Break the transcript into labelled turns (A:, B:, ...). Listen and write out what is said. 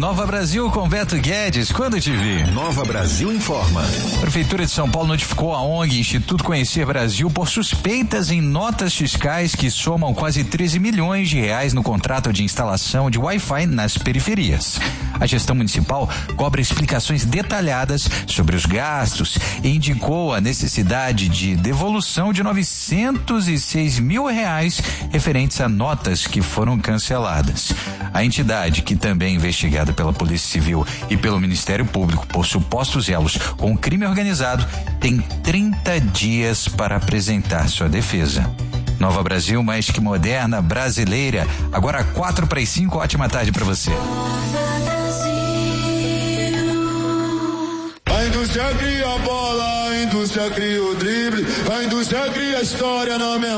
A: Nova Brasil com Beto Guedes, quando te vi.
B: Nova Brasil informa.
A: Prefeitura de São Paulo notificou a ONG Instituto Conhecer Brasil por suspeitas em notas fiscais que somam quase 13 milhões de reais no contrato de instalação de Wi-Fi nas periferias. A gestão municipal cobra explicações detalhadas sobre os gastos e indicou a necessidade de devolução de 906 mil reais referentes a notas que foram canceladas. A entidade, que também é investigada pela Polícia Civil e pelo Ministério Público por supostos elos com o crime organizado, tem 30 dias para apresentar sua defesa. Nova Brasil, mais que moderna, brasileira. Agora 4:45, ótima tarde para você.
C: A indústria cria a bola, a indústria cria o drible, a indústria cria a história na minha